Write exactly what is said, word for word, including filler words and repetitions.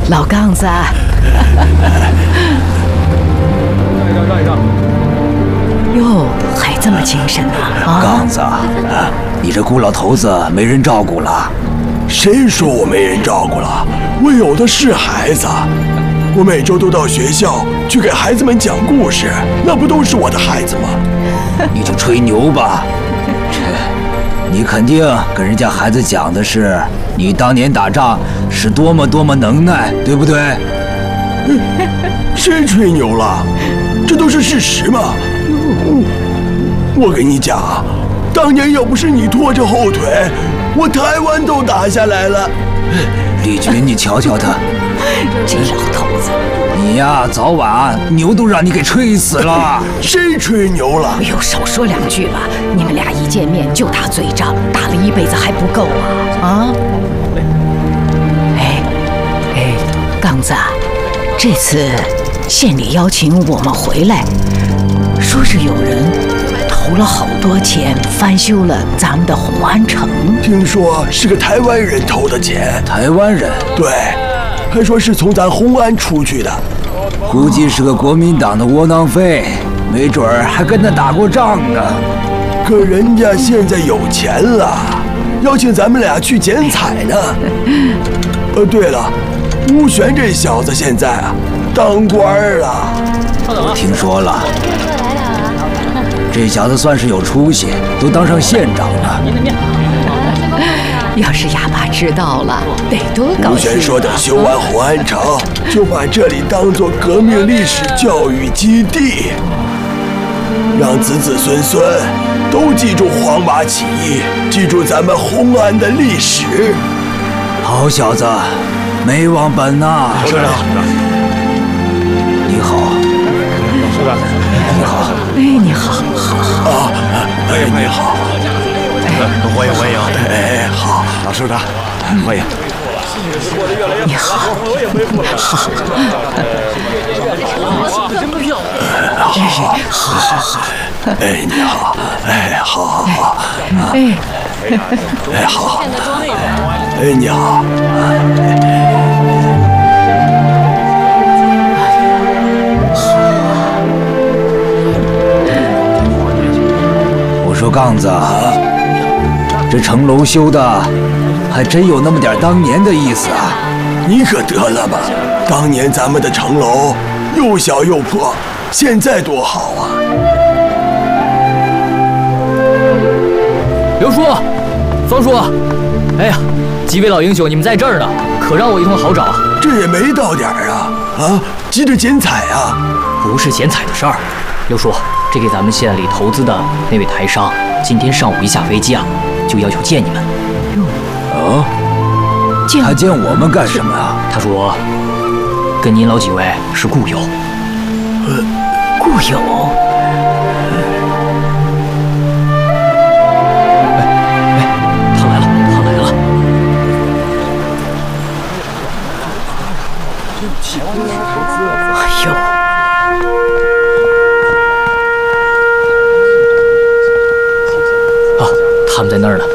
老杠子。让一让，让一让。 哟，还这么精神呢？啊， 杠子，你这孤老头子没人照顾了。 谁说我没人照顾了？我有的是孩子。我每周都到学校去给孩子们讲故事，那不都是我的孩子吗？ 你就吹牛吧，这你肯定跟人家孩子讲的是你当年打仗是多么多么能耐，对不对？ 谁吹牛了？这都是事实嘛。我跟你讲，当年要不是你拖着后腿，我台湾都打下来了。 李军，你瞧瞧他。 这老头子， 你呀，早晚牛都让你给吹死了。 谁吹牛了？ 哎呦，少说两句吧！你们俩一见面就打嘴仗，打了一辈子还不够啊！啊！哎哎，杠子，这次县里邀请我们回来，说是有人投了好多钱翻修了咱们的红安城。 听说是个台湾人投的钱。 台湾人？ 对。还说是从咱红安出去的， 估计是个国民党的窝囊废，没准儿还跟他打过仗呢。 可人家现在有钱了，邀请咱们俩去剪彩呢。呃，对了，吴璇这小子现在啊，当官了。 我听说了，这小子算是有出息，都当上县长了。 要是哑巴知道了，得多高兴！ 吴璇说等修完红安城，就把这里当作革命历史教育基地，让子子孙孙都记住黄马起义，记住咱们红安的历史。 好小子，没忘本呐！ 社长， 你好， 社长， 你好， 哎，你好，好，好啊，哎，你好。 欢迎欢迎！ 哎，好， 老社长，欢迎。 你好， 我也恢复了。 好， 真漂亮。 好，好，好，好。哎，你好，哎，好好好。 哎， 哎，好。哎，你好。 我说杠子。这城楼修的，还真有那么点当年的意思啊！ 你可得了吧！当年咱们的城楼又小又破，现在多好啊！ 刘叔，方叔，哎呀，几位老英雄，你们在这儿呢，可让我一通好找。 这也没到点儿啊！啊，急着剪彩啊！ 不是剪彩的事儿，刘叔，这给咱们县里投资的那位台商，今天上午一下飞机啊。就要求见你们。 哦，他见我们干什么啊？ 他说，跟您老几位是故友。 呃，故友。 哎哎，他来了，他来了。 哎呦！ 啊，他们在那儿呢。